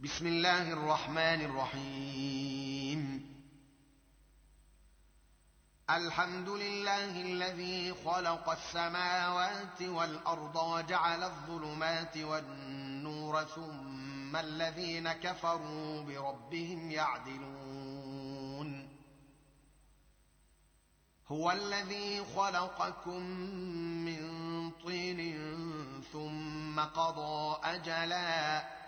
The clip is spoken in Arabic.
بسم الله الرحمن الرحيم. الحمد لله الذي خلق السماوات والأرض وجعل الظلمات والنور ثم الذين كفروا بربهم يعدلون. هو الذي خلقكم من طين ثم قضى أجلاً